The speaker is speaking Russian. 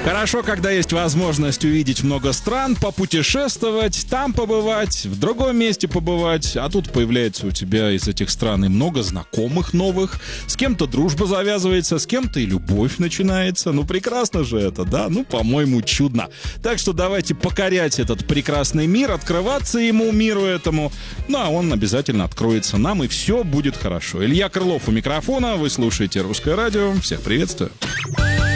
Хорошо, когда есть возможность увидеть много стран, попутешествовать, там побывать, в другом месте побывать, а тут появляется у тебя из этих стран и много знакомых новых, с кем-то дружба завязывается, с кем-то и любовь начинается. Ну, прекрасно же это, да? Ну, по-моему, чудно. Так что давайте покорять этот прекрасный мир, открываться ему, миру этому, ну, а он обязательно откроется нам, и все будет хорошо. Илья Крылов у микрофона, вы слушаете «Русское радио», всех приветствую.